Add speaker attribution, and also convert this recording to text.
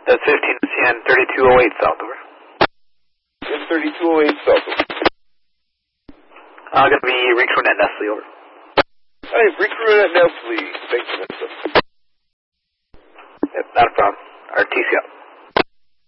Speaker 1: That's 15 CN 3208 south, over.
Speaker 2: In 3208 south, over.
Speaker 1: Going to be recruit at Nestle, over.
Speaker 2: Hey, recruit at Nestle. Thanks, Vanessa.
Speaker 1: Yep, not a problem. RTC out.